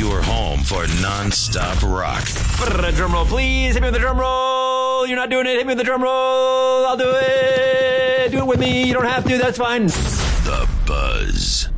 your home for non-stop rock. Drum roll, please. Hit me with the drum roll. You're not doing it. Hit me with the drum roll. I'll do it. Do it with me. You don't have to. That's fine. The Buzz.